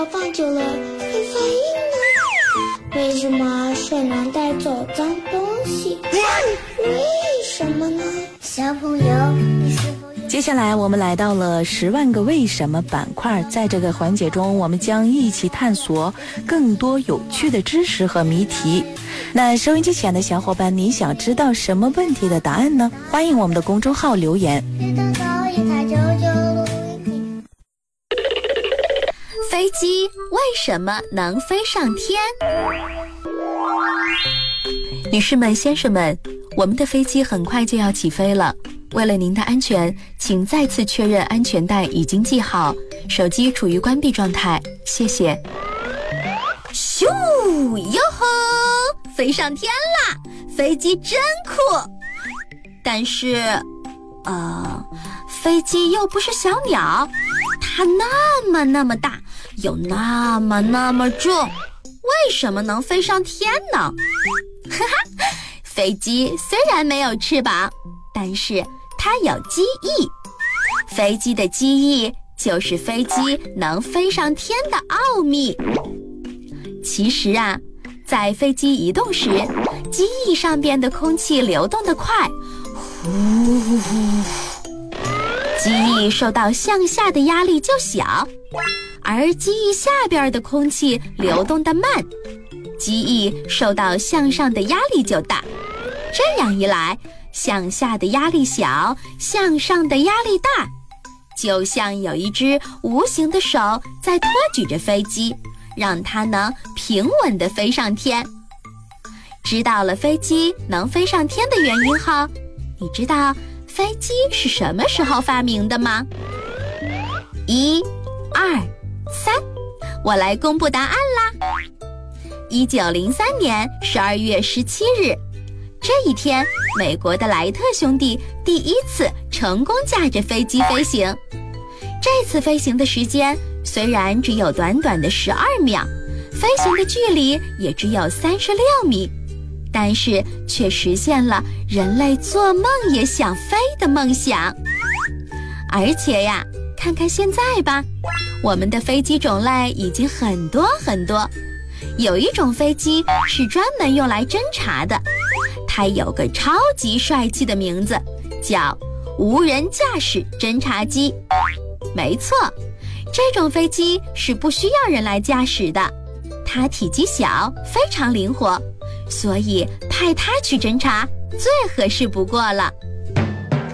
放久了会发硬呢？为什么水能带走脏东西？为什么呢？小朋友，你是否有？ 接下来我们来到了10万个为什么板块，在这个环节中，我们将一起探索更多有趣的知识和谜题。那收音机前的小伙伴，你想知道什么问题的答案呢？欢迎我们的公众号留言。 飞机为什么能飞上天？女士们、先生们，我们的飞机很快就要起飞了。为了您的安全，请再次确认安全带已经系好，手机处于关闭状态，谢谢。咻哟吼，飞上天啦！飞机真酷。但是飞机又不是小鸟，它那么大，又那么重，为什么能飞上天呢？哈哈，飞机虽然没有翅膀，但是它有机翼。飞机的机翼就是飞机能飞上天的奥秘。其实啊，在飞机移动时，机翼上边的空气流动得快，呼，机翼受到向下的压力就小，而机翼下边的空气流动得慢，机翼受到向上的压力就大。这样一来，向下的压力小，向上的压力大，就像有一只无形的手在托举着飞机，让它能平稳地飞上天。知道了飞机能飞上天的原因后，你知道飞机是什么时候发明的吗？1、2、3，我来公布答案啦。1903年12月17日，这一天，美国的莱特兄弟第一次成功驾着飞机飞行。这次飞行的时间虽然只有短短的12秒，飞行的距离也只有36米，但是却实现了人类做梦也想飞的梦想。而且呀，看看现在吧，我们的飞机种类已经很多很多。有一种飞机是专门用来侦察的，它有个超级帅气的名字，叫无人驾驶侦察机。没错，这种飞机是不需要人来驾驶的，它体积小，非常灵活，所以派它去侦察最合适不过了。